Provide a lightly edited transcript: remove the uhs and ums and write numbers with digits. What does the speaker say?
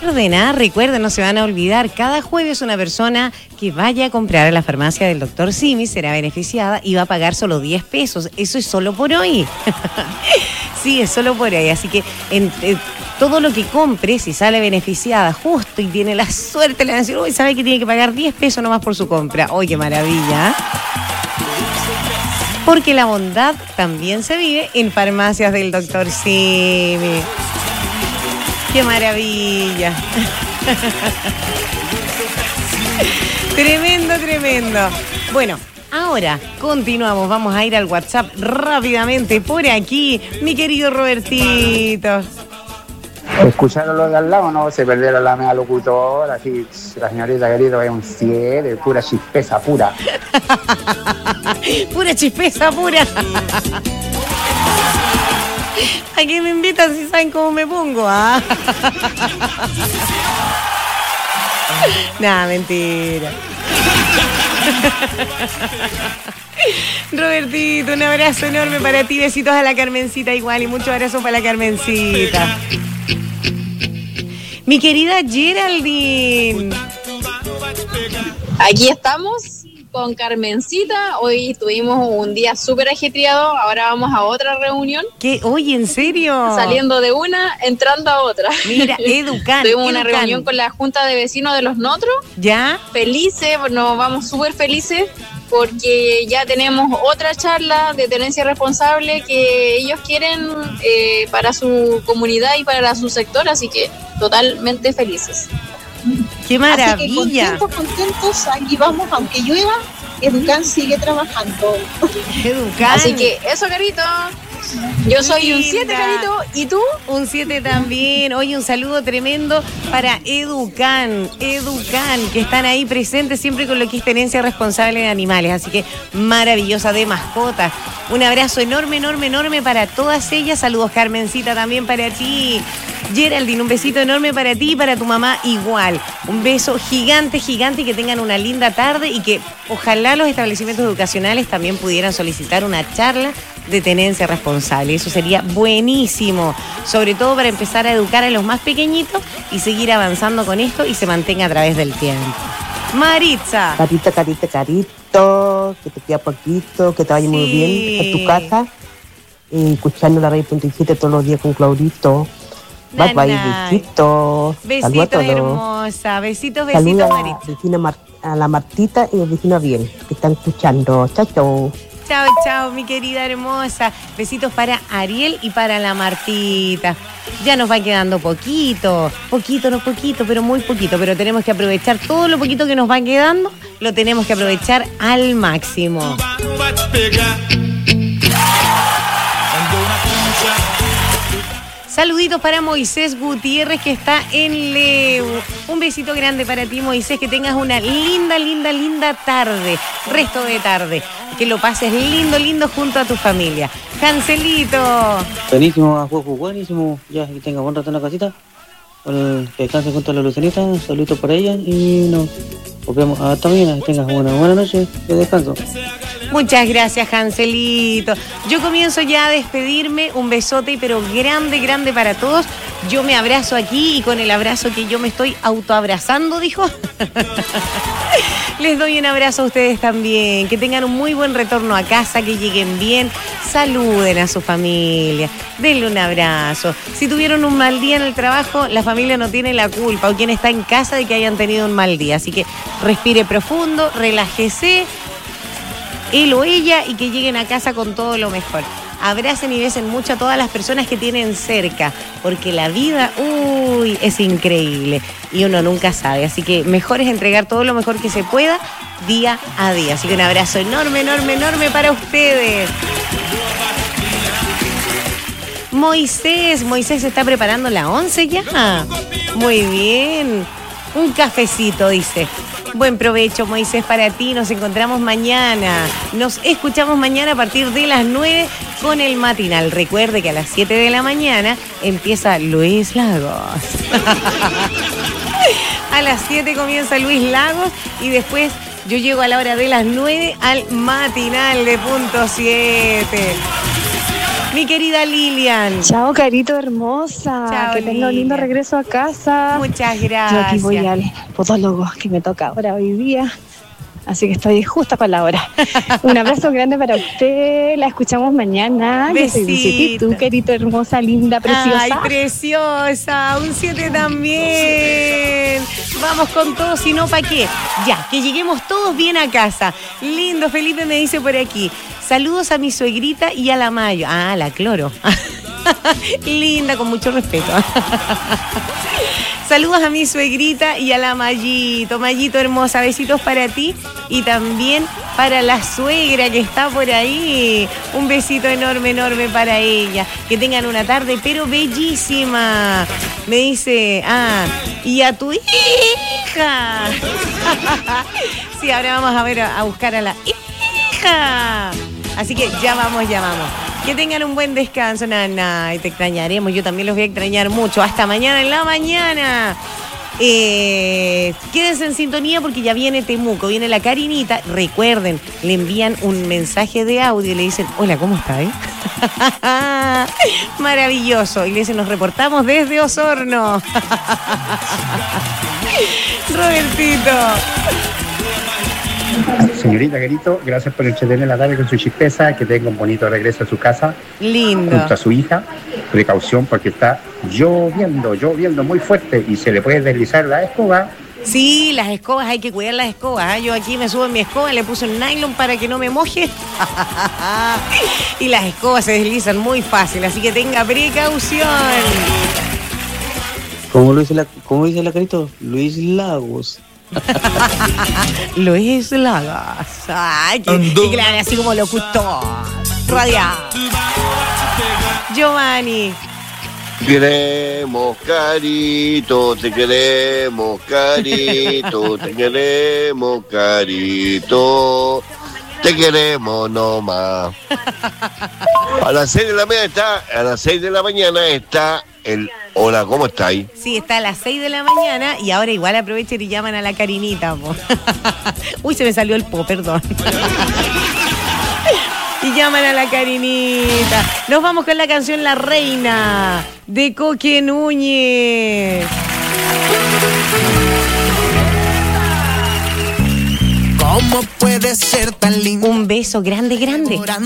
Ordenar, recuerden, no se van a olvidar, cada jueves una persona que vaya a comprar a la farmacia del doctor Simi será beneficiada y va a pagar solo 10 pesos. Eso es solo por hoy. Sí, es solo por hoy. Así que todo lo que compre, si sale beneficiada justo y tiene la suerte, le van a decir, uy, sabe que tiene que pagar 10 pesos nomás por su compra. ¡Uy, qué maravilla! Porque la bondad también se vive en farmacias del doctor Simi. ¡Qué maravilla! Tremendo, tremendo. Bueno, ahora continuamos. Vamos a ir al WhatsApp rápidamente por aquí. Mi querido Robertito. Escucharon los de al lado, no se perdieron la mega locutora, así, la señorita querida es un 7, pura chispeza pura. Pura chispeza pura. ¿A qué me invitan si saben cómo me pongo? ¿Ah? Nah, mentira. Robertito, un abrazo enorme para ti. Besitos a la Carmencita igual y muchos abrazos para la Carmencita. Mi querida Geraldine. Aquí estamos con Carmencita. Hoy tuvimos un día súper ajetreado. Ahora vamos a otra reunión. ¿Qué? Oye, ¿en serio? Saliendo de una, entrando a otra. Mira, Educan. Tuvimos una reunión con la Junta de Vecinos de Los Notros. ¿Ya? Felices, nos vamos súper felices porque ya tenemos otra charla de tenencia responsable que ellos quieren para su comunidad y para su sector, así que totalmente felices. ¡Qué maravilla! Así que contentos, aquí vamos, aunque llueva, Educan sigue trabajando. Educan. Así que eso, Carito. Yo soy un 7, Carito, ¿y tú? Un 7 también. Oye, un saludo tremendo para Educan, que están ahí presentes siempre con lo que es tenencia responsable de animales. Así que maravillosa, de mascotas. Un abrazo enorme, enorme, enorme para todas ellas. Saludos, Carmencita, también para ti. Geraldine, un besito enorme para ti y para tu mamá igual. Un beso gigante, gigante y que tengan una linda tarde y que ojalá los establecimientos educacionales también pudieran solicitar una charla de tenencia responsable. Eso sería buenísimo, sobre todo para empezar a educar a los más pequeñitos y seguir avanzando con esto y se mantenga a través del tiempo. Maritza. Carito, que te queda poquito, que te vaya muy bien en tu casa, escuchando la Radio.7 todos los días con Claudito. Bye, besitos. Besitos, hermosa. Besitos, Maritza. A la Martita y el vecino Ariel, que están escuchando. Chao, chao. Chao, chao, mi querida hermosa. Besitos para Ariel y para la Martita. Ya nos va quedando poquito, pero muy poquito. Pero tenemos que aprovechar todo lo poquito que nos va quedando, lo tenemos que aprovechar al máximo. Saluditos para Moisés Gutiérrez, que está en Leu. Un besito grande para ti, Moisés, que tengas una linda, linda, linda tarde, resto de tarde. Que lo pases lindo, lindo junto a tu familia. Cancelito. Buenísimo, juego, buenísimo. Ya, que tenga buen rato en la casita. Que descanse junto a la Lucenita. Saluditos para ella y nos vemos hasta mañana. Que tengas una buena noche de descanso. Muchas gracias, Hanselito. Yo comienzo ya a despedirme. Un besote, pero grande, grande para todos. Yo me abrazo aquí y con el abrazo que yo me estoy autoabrazando, dijo. Les doy un abrazo a ustedes también. Que tengan un muy buen retorno a casa, que lleguen bien. Saluden a su familia. Denle un abrazo. Si tuvieron un mal día en el trabajo, la familia no tiene la culpa, o quien está en casa, de que hayan tenido un mal día. Así que respire profundo, relájese, él o ella, y que lleguen a casa con todo lo mejor. Abracen y besen mucho a todas las personas que tienen cerca, porque la vida, es increíble y uno nunca sabe. Así que mejor es entregar todo lo mejor que se pueda día a día. Así que un abrazo enorme, enorme, enorme para ustedes. Moisés se está preparando la 11 ya. Muy bien. Un cafecito, dice. Buen provecho, Moisés, para ti. Nos encontramos mañana. Nos escuchamos mañana a partir de las 9 con el matinal. Recuerde que a las 7 de la mañana empieza Luis Lagos. A las 7 comienza Luis Lagos y después yo llego a la hora de las 9 al matinal de Punto 7. Mi querida Lilian. Chao, carito hermosa. Chao, que tenga un lindo Lilia. regreso a casa. Muchas Yo gracias. aquí voy al podólogo que me toca ahora hoy día. Así que estoy justa con la hora. Un abrazo grande para usted. La escuchamos mañana. Yo soy Vicente, y tú, querito hermosa, linda, preciosa. Ay, preciosa. Un 7 también. Vamos con todo, si no, ¿para qué? Ya, que lleguemos todos bien a casa. Lindo, Felipe me dice por aquí. Saludos a mi suegrita y a la Mayo. Ah, la Cloro. Linda, con mucho respeto. Saludos a mi suegrita y a la Mayito. Mayito hermosa, besitos para ti y también para la suegra que está por ahí. Un besito enorme, enorme para ella. Que tengan una tarde, pero bellísima. Me dice, y a tu hija. Sí, ahora vamos a ver a buscar a la hija. Así que ya vamos, ya vamos. Que tengan un buen descanso, Nana. Y te extrañaremos. Yo también los voy a extrañar mucho. Hasta mañana en la mañana. Quédense en sintonía porque ya viene Temuco, viene la Karinita. Recuerden, le envían un mensaje de audio y le dicen, hola, ¿cómo está? Maravilloso. Y le dicen, nos reportamos desde Osorno. Robertito. Señorita Querito, gracias por entretener la tarde con su chispeza, que tenga un bonito regreso a su casa. Lindo. Junto a su hija. Precaución porque está lloviendo muy fuerte y se le puede deslizar la escoba. Sí, las escobas, hay que cuidar las escobas. Yo aquí me subo en mi escoba, le puse un nylon para que no me moje. Y las escobas se deslizan muy fácil, así que tenga precaución. Como dice la Carito, Luis Lagos. Luis Lagas. Ay, que claro, así como locutor. Radial. Giovanni. Te queremos, Carito, te queremos, Carito, te queremos, Carito, te queremos nomás. A las 6 de la mañana está el hola, ¿cómo estáis? Sí, está a las 6 de la mañana y ahora igual aprovechen y llaman a la Karinita, po. Uy, se me salió el po, perdón. Y llaman a la Karinita. Nos vamos con la canción La Reina de Coque Núñez. ¿Cómo puede ser tan lindo? Un beso grande, grande.